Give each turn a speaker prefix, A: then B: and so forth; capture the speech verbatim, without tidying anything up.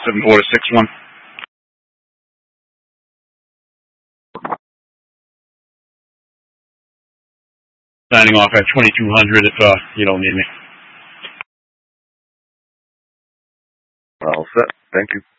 A: seven four six one. Signing off at twenty-two hundred if uh, you don't need me.
B: All set. Thank you.